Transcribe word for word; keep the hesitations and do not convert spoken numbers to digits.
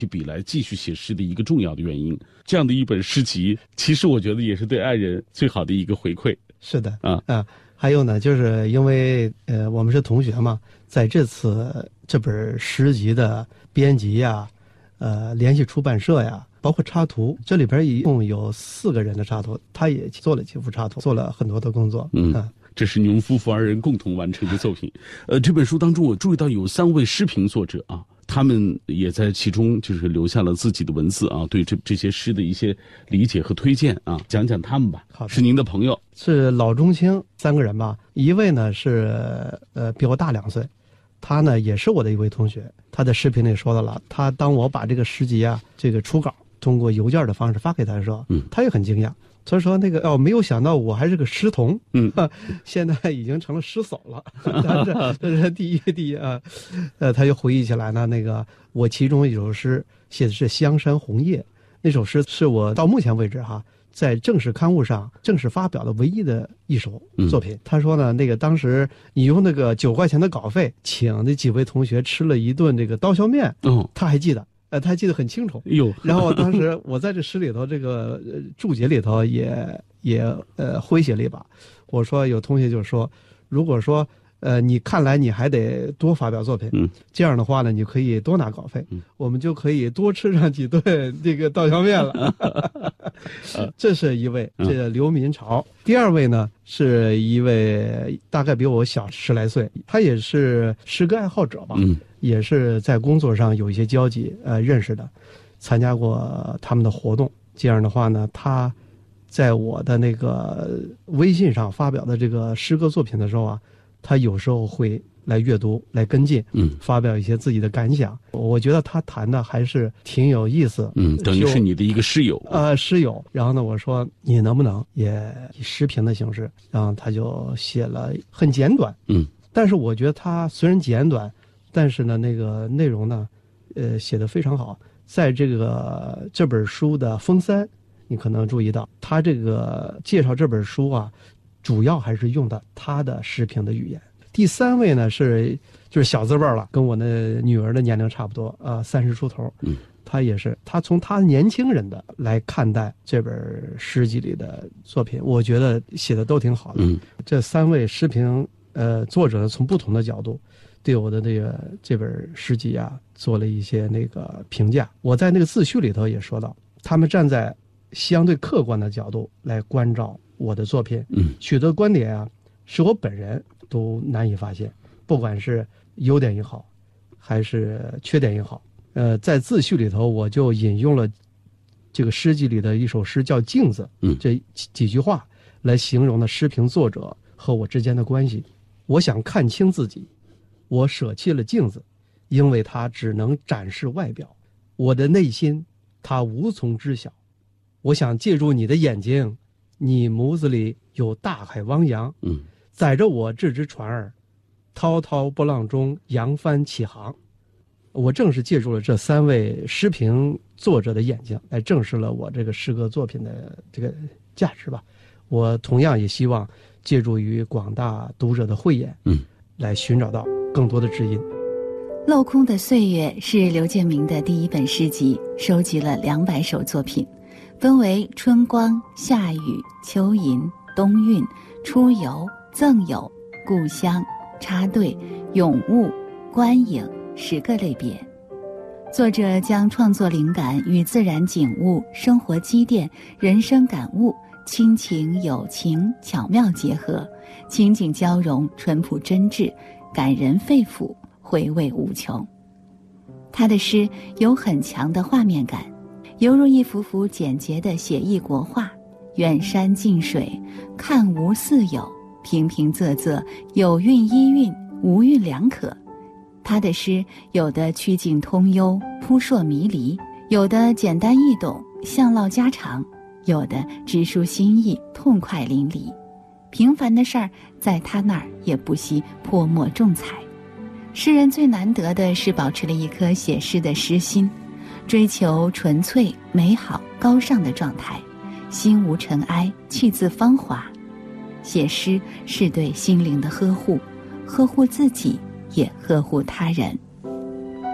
起笔来继续写诗的一个重要的原因。这样的一本诗集，其实我觉得也是对爱人最好的一个回馈。 是的啊啊，还有呢，就是因为呃我们是同学嘛，在这次这本诗集的编辑呀，呃联系出版社呀，包括插图，这里边一共有四个人的插图，他也做了几幅插图，做了很多的工作。 嗯。 啊这是你们夫妇二人共同完成的作品。呃，这本书当中我注意到有三位诗评作者啊，他们也在其中就是留下了自己的文字啊，对这这些诗的一些理解和推荐啊，讲讲他们吧。 好的， 是您的朋友， 是老中青三个人吧，一位呢是呃比我大两岁，他呢也是我的一位同学，他在视频里说到了，他当我把这个诗集啊这个初稿通过邮件的方式发给他的时候，嗯，他也很惊讶。他说：“那个哦，没有想到我还是个诗童， 嗯， 现在已经成了诗叟了。这这是第一第一啊，呃，他就回忆起来呢，那个我其中一首诗写的是《香山红叶》，那首诗是我到目前为止哈，在正式刊物上正式发表的唯一的一首作品。嗯、他说呢，那个当时你用那个九块钱的稿费，请那几位同学吃了一顿这个刀削面， 哦， 他还记得。”呃，他记得很清楚。 哟， 然后当时我在这诗里头，这个、呃、注解里头也也呃诙谐了一把。我说有同学就说，如果说呃你看来你还得多发表作品，嗯，这样的话呢，你可以多拿稿费，嗯，我们就可以多吃上几顿这个刀削面了。这是一位，这个刘民朝。第二位呢是一位大概比我小十来岁，他也是诗歌爱好者吧，嗯。也是在工作上有一些交集，呃，认识的，参加过他们的活动。这样的话呢，他在我的那个微信上发表的这个诗歌作品的时候啊，他有时候会来阅读、来跟进，嗯，发表一些自己的感想。我觉得他谈的还是挺有意思， 嗯，等于是你的一个诗友， 呃，诗友。然后呢，我说你能不能也以诗评的形式？然后他就写了很简短，嗯，但是我觉得他虽然简短。但是呢，那个内容呢，呃，写得非常好。在这个这本书的封三，你可能注意到，他这个介绍这本书啊，主要还是用的他的诗评的语言。第三位呢是就是小字辈了，跟我的女儿的年龄差不多啊、呃，三十出头。嗯，他也是，他从他年轻人的来看待这本诗集里的作品，我觉得写的都挺好的。嗯，这三位诗评呃作者呢，从不同的角度。对我的这个这本诗集啊，做了一些那个评价。我在那个自序里头也说到，他们站在相对客观的角度来关照我的作品，嗯，许多观点啊，是我本人都难以发现，不管是优点也好，还是缺点也好。呃，在自序里头，我就引用了这个诗集里的一首诗，叫《镜子》，嗯，这几几句话来形容了诗评作者和我之间的关系。我想看清自己。我舍弃了镜子，因为它只能展示外表，我的内心它无从知晓。我想借助你的眼睛，你眸子里有大海汪洋，嗯，载着我这只船儿，滔滔波浪中扬帆起航。我正是借助了这三位诗评作者的眼睛，来证实了我这个诗歌作品的这个价值吧。我同样也希望借助于广大读者的慧眼，嗯，来寻找到更多的知音。 镂空的岁月是刘建明的第一本诗集，收集了两百首作品，分为春光、夏雨、秋吟、冬韵、出游、赠友、故乡、插队、咏物、观影十个类别。作者将创作灵感与自然景物、生活积淀、人生感悟、亲情友情巧妙结合，情景交融，淳朴真挚，感人肺腑，回味无穷。他的诗有很强的画面感，犹如一幅幅简洁的写意国画，远山近水，看无似有，平平仄仄，有韵依韵，无韵两可。他的诗有的曲径通幽，扑朔迷离，有的简单易懂，巷唠家常，有的直抒心意，痛快淋漓。平凡的事儿在他那儿也不惜泼墨重彩。诗人最难得的是保持了一颗写诗的诗心，追求纯粹美好高尚的状态，心无尘埃，气自芳华。写诗是对心灵的呵护，呵护自己也呵护他人。